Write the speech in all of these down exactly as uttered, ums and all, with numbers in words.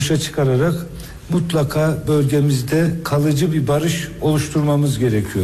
çıkararak mutlaka bölgemizde kalıcı bir barış oluşturmamız gerekiyor.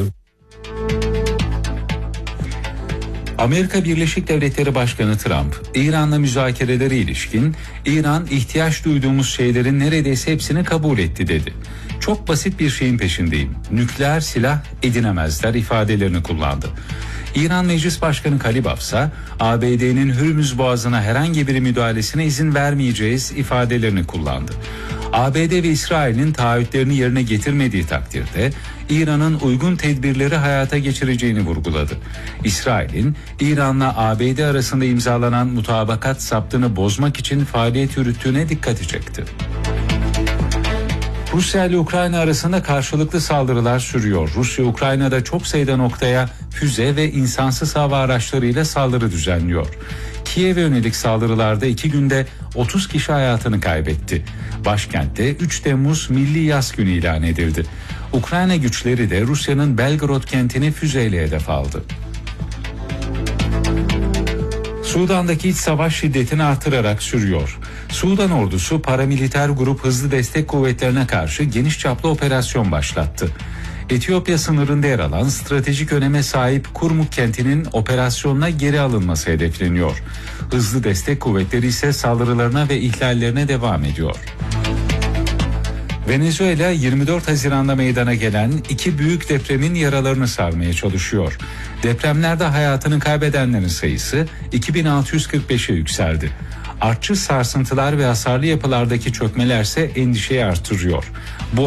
Amerika Birleşik Devletleri Başkanı Trump, İran'la müzakerelere ilişkin İran ihtiyaç duyduğumuz şeylerin neredeyse hepsini kabul etti dedi. Çok basit bir şeyin peşindeyim. Nükleer silah edinemezler ifadelerini kullandı. İran Meclis Başkanı Kalibaf ise A B D'nin Hürmüz Boğazı'na herhangi bir müdahalesine izin vermeyeceğiz ifadelerini kullandı. A B D ve İsrail'in taahhütlerini yerine getirmediği takdirde İran'ın uygun tedbirleri hayata geçireceğini vurguladı. İsrail'in İran'la A B D arasında imzalanan mutabakat saptını bozmak için faaliyet yürüttüğüne dikkat çekti. Rusya ile Ukrayna arasında karşılıklı saldırılar sürüyor. Rusya, Ukrayna'da çok sayıda noktaya füze ve insansız hava araçlarıyla saldırı düzenliyor. Kiev'e yönelik saldırılarda iki günde otuz kişi hayatını kaybetti. Başkentte üç Temmuz Milli Yas Günü ilan edildi. Ukrayna güçleri de Rusya'nın Belgorod kentini füzeyle hedef aldı. Sudan'daki iç savaş şiddetini artırarak sürüyor. Sudan ordusu paramiliter grup Hızlı Destek Kuvvetlerine karşı geniş çaplı operasyon başlattı. Etiyopya sınırında yer alan stratejik öneme sahip Kurmuk kentinin operasyonuna geri alınması hedefleniyor. Hızlı Destek Kuvvetleri ise saldırılarına ve ihlallerine devam ediyor. Venezuela yirmi dört Haziran'da meydana gelen iki büyük depremin yaralarını sarmaya çalışıyor. Depremlerde hayatını kaybedenlerin sayısı iki bin altı yüz kırk beşe yükseldi. Artçı sarsıntılar ve hasarlı yapılardaki çökmelerse endişeyi artırıyor. Bu